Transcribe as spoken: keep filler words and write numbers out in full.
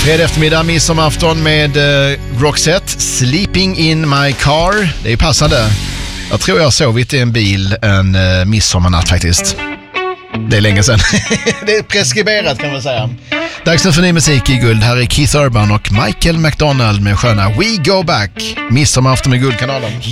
Fredag eftermiddag, midsommarafton med uh, Roxette, Sleeping in my car. Det är passande. Jag tror jag har sovit i en bil en uh, midsommarnatt faktiskt. Det är länge sedan. Det är preskriberat kan man säga. Dags nu för ny musik i Guld. Här är Keith Urban och Michael McDonald med sköna We Go Back. Midsommarafton med Guldkanalen.